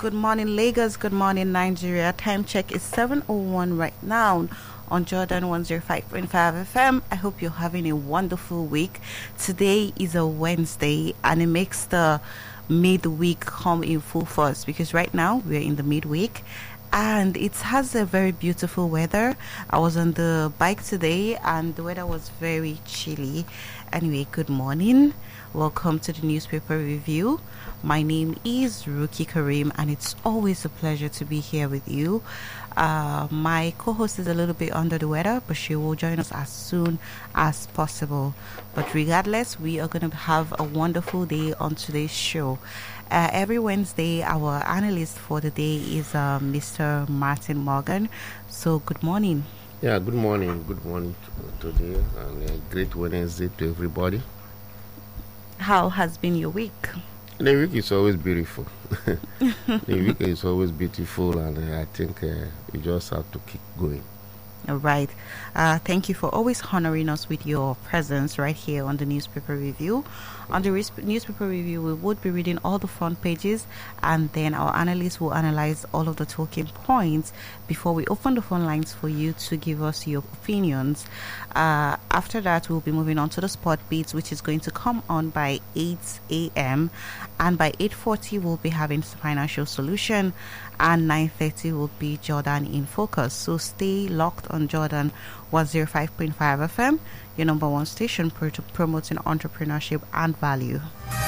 good morning Lagos, good morning Nigeria. Time check is 7:01 right now on Jordan 105.5 FM. I hope you're having a wonderful week. Today is a Wednesday and it makes the midweek come in full force because right now we're in the midweek and it has a very beautiful weather. I was on the bike today and the weather was very chilly. Anyway, good morning. Welcome to the newspaper review. My name is Ruki Karim and it's always a pleasure to be here with you. My co-host is a little bit under the weather, but she will join us as soon as possible. But regardless, we are going to have a wonderful day on today's show. Every Wednesday, our analyst for the day is Mr. Martin Morgan. So good morning. Yeah, good morning. Good morning today and a great Wednesday to everybody. How has been your week? The week is always beautiful. The week is always beautiful, and I think we just have to keep going. All right. Thank you for always honoring us with your presence right here on the newspaper review. On the newspaper review, we would be reading all the front pages, and then our analysts will analyze all of the talking points before we open the phone lines for you to give us your opinions. After that, we'll be moving on to the sport beats, which is going to come on by 8 a.m. And by 8:40, we'll be having financial solution, and 9:30 will be Jordan in focus. So stay locked on Jordan 105.5 FM, your number one station promoting entrepreneurship and value.